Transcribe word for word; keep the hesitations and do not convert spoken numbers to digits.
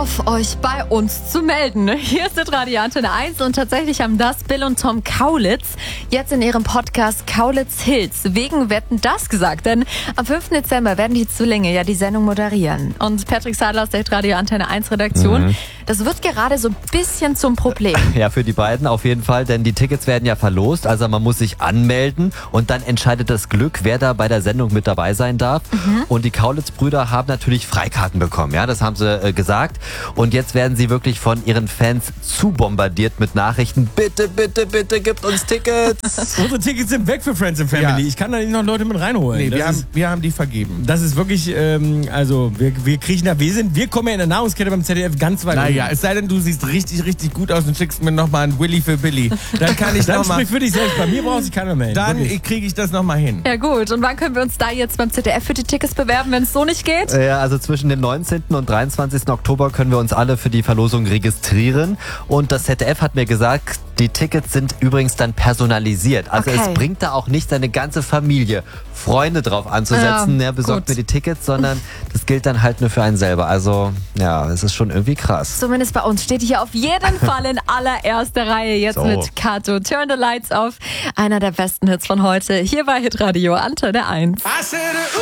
Auf euch bei uns zu melden. Hier ist Radio Antenne eins und tatsächlich haben das Bill und Tom Kaulitz jetzt in ihrem Podcast Kaulitz Hills wegen Wetten, das gesagt. Denn am fünften Dezember werden die Zwillinge ja die Sendung moderieren. Und Patrick Sadler aus der Radio Antenne eins Redaktion, mhm. das wird gerade so ein bisschen zum Problem. Ja, für die beiden auf jeden Fall, denn die Tickets werden ja verlost. Also man muss sich anmelden und dann entscheidet das Glück, wer da bei der Sendung mit dabei sein darf. Mhm. Und die Kaulitz-Brüder haben natürlich Freikarten bekommen. Ja, das haben sie äh, gesagt. Und jetzt werden sie wirklich von ihren Fans zu bombardiert mit Nachrichten. Bitte, bitte, bitte, gibt uns Tickets. Unsere Tickets sind weg für Friends and Family. Ja. Ich kann da nicht noch Leute mit reinholen. Nee, das wir, ist, haben, wir haben die vergeben. Das ist wirklich, ähm, also wir, wir kriechen da, wir sind, wir kommen ja in der Nahrungskette beim Z D F ganz weit Naja, unten. es sei denn, du siehst richtig, richtig gut aus und schickst mir nochmal einen Willy für Billy. Dann kann ich Dann nochmal. sprich für dich selbst. Bei mir braucht sich keiner melden. Dann Wirklich. kriege ich das nochmal hin. Ja gut, und wann können wir uns da jetzt beim Z D F für die Tickets bewerben, wenn es so nicht geht? Ja, also zwischen dem neunzehnten und dreiundzwanzigsten Oktober können wir uns alle für die Verlosung registrieren. Und das Z D F hat mir gesagt, die Tickets sind übrigens dann personalisiert. Also Okay. es bringt da auch nicht deine ganze Familie, Freunde drauf anzusetzen, Ja, ja, besorgt gut. mir die Tickets, sondern das gilt dann halt nur für einen selber. Also ja, es ist schon irgendwie krass. Zumindest bei uns steht hier auf jeden Fall in allererster Reihe jetzt So. mit Kato. Turn the Lights Off. Einer der besten Hits von heute. Hier bei Hitradio Antenne eins. I said,